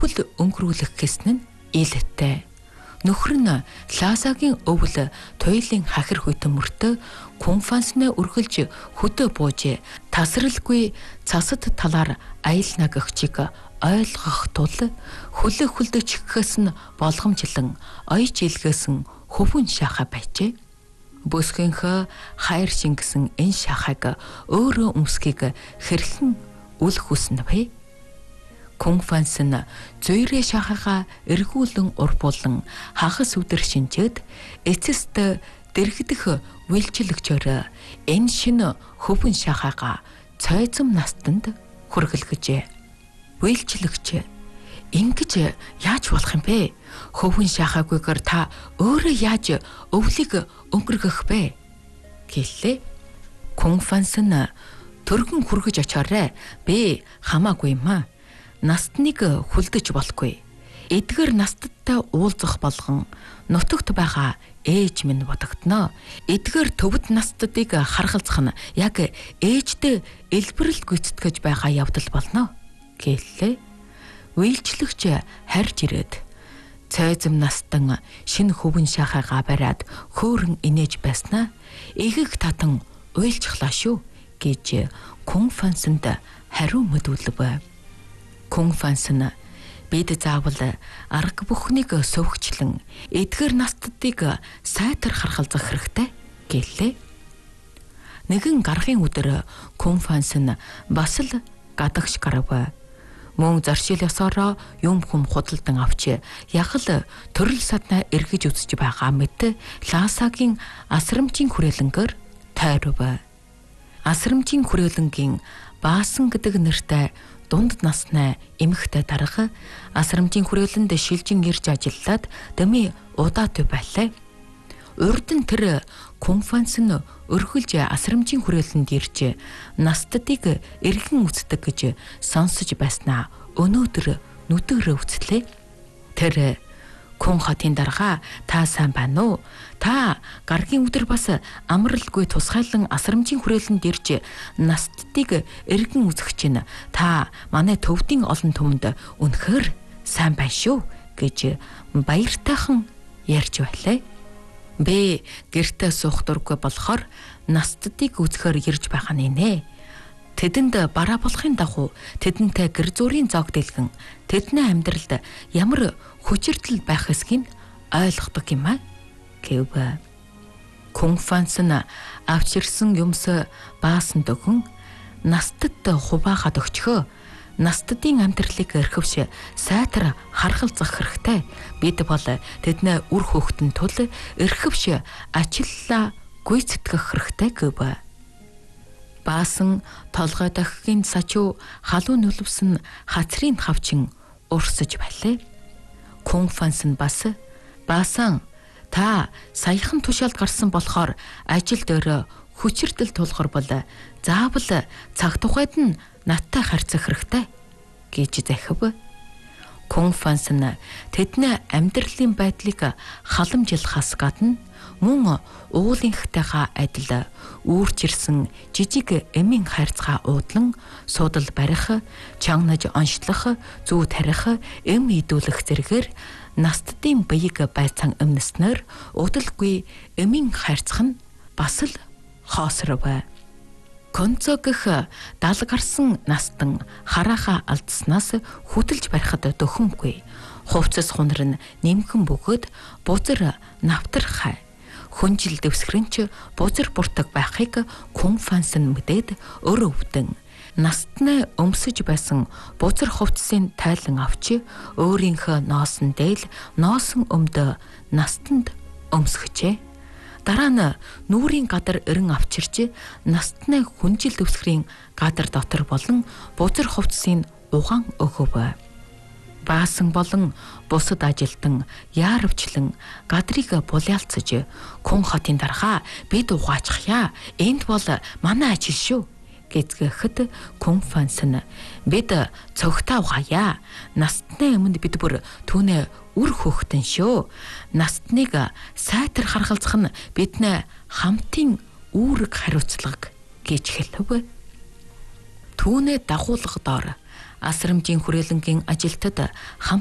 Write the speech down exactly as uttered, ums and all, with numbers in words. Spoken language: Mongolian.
бүл өнгөрүүлэх гэсэн нь ээлтэй. Нөхөр нь Ласагийн өвөл туйлын хахир хүйтэн мөртөө Кунфансны үргэлж хөдөө бууж тасралгүй цасад талаар аялна гэгчиг ойлгох тул хөлөг хөлдөг чихгээс нь болгомжлон оёж илгээсэн хөвөн шахаа байжээ. Бөсгөнхөө хайр шингэсэн энэ шахаг өөрөө өмсгийг хэрхэн үл хүснэ вэ? Кунфанс нь зөөрэ шахага эргүүлэн урбуулан хагас өдөр шинжээд эцэст дэрэгдэх үйлчлэгчээр энэ шинэ хөвөн шахага цойзом настанд хүргэлгэжээ. Үйлчлэгч ингэж яаж болох юм бэ? Хөвөн шахагүйгээр та өөрөө яаж өвлийг өнгөргөх бэ? Гэлээ. Кунфанс нь төргөн хүргэж очоорой. Би хамаагүй юм аа. Настныг хүлдэж болохгүй. Эдгээр настадтай уулзах болгон нутагт байгаа ээж минь бодогдно. Эдгээр төвд настадыг харгалзах нь яг ээжтэй элбэрэл гүйцэтгэж байгаа явдал болно гэлээ. Үйлчлэгч харж ирээд цойзом настан шинэ хөвөн шахаага бариад хөөрөн инээж байснаа игэг татан уйлчихлаа шүү гэж Кунфансанд хариу мэдүүлв. Кунфанс нь бид заавал арга бүхнийг сувгчлан эдгээр настадыг сайтар харгалзах хэрэгтэй гэлээ. Нэгэн гарахын өдөр Кунфанс нь бас л гадагш гарав. Мөн заршил ёсороо юм хүм худалдан авч яг л төрөл саднаа эргэж үзэж байгаа мэт Ласагийн асрамжийн хүрээлэнгээр тойров. Асрамжийн хүрээлэнгийн Баасан гэдэг нэртэй дунд насны эмэгтэй дарга асрамжийн хүрээлэнд шилжин ирж ажиллаад дэмий удаа төв байлаа. Урд нь тэр Кунфанс нь өргөлж асрамжийн хүрээлэнд ирж настадыг эргэн үздэг гэж сонсож байснаа өнөөдөр нүдэрээ үзлээ. Тэр Кун хотын дарга та сайн байна уу? Та гаргийн өдөр бас амралгүй тусгайлан асрамжийн хүрээлэнд ирж настдыг эргэн үзэх чинь та манай төвдийн олон түмэнд үнэхээр сайн байна шүү гэж баяртайхан ярьж байлаа. Би гэртээ суух дургүй болохоор настдыг үзэхээр ирж байгаа нэ. Тэдэнд бараа болохын дагуу тэдэнтэй гэр зүрийн зог дэлгэн тэдний амьдралд ямар хүчирдэл байх эсгийг ойлгодог юм аа гэв. Кунфанс нь авчирсан юмс Баасан дөхөн настад хуваахад өгчхөө. Настадын амьдралыг эрхвш сайтар харгалзах хэрэгтэй. Бид бол тэдний үр хөвгтөн тул эрхвш ачлалаа гүйцэтгэх хэрэгтэй гэв. Баасан толгой дахигийн сачуу халуун нүлвсэн хацрын хавчин урсаж байлаа. Кунфанс нь бас Баасан та саяхан тушаалд гарсан болохоор ажил дээр хүчирдэл тулгар бол заавал цаг тухайд нь надтай харьцах хэрэгтэй гэж захив. Кунфанс нь тэдний амьдралын байдлыг халамжилахаас гадна мөн уулынхтайгаа адил үүрчирсэн жижиг эмийн хайрцгаа уудлан суудал барих, чангнаж онцлох, зүү тарих, эм идүүлэх зэргээр настдын биеийг байцаан өмнөснөр удалгүй эмийн хайрцах нь бас л хоосров. Концо гэх дал гарсан настан харааха алдснаас хөдөлж барихад дөхөмгүй. Хувцас хунар нь нэмхэн бөгөөд бузар навтрахай. Хүнжил дэвсгэрэнч бузар буртаг байхыг Кунфанс нь мэдээд өр өвдөн настны өмсөж байсан бузар хувцсын тайлан авч өөрийнхөө ноосн дээл ноосон өмдө настанд өмсгөжээ. Дараа нь нүүрийн гадар эрен авчирч настны хүнжил дэвсгэрийн гадар дотор болон бузар хувцсын угаан өгөв. Баасан болон бусад ажилтан яарвчлан гадрыг булиалцаж Кун хотын дарга бид угаачихъя. Энд бол манай ажил шүү гэзгэхэд Кунфанс нь бид цогтаа угаая. Настны өмнө бид бүр түүнээ үр хөөхтөн шүү. Настныг сайтар харгалзах нь бидний хамтын үүрэг хариуцлага гэж хэлв. Түүнээ дагуулгадоор Асрамжийн хүрээлэнгийн ажилтад